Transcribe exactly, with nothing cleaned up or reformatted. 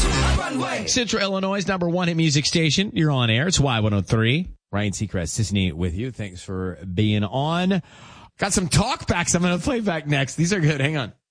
Central Illinois' number one hit music station. You're on air. It's Y one oh three. Ryan Seacrest, Sisney with you. Thanks for being on. Got some talkbacks I'm going to play back next. These are good. Hang on.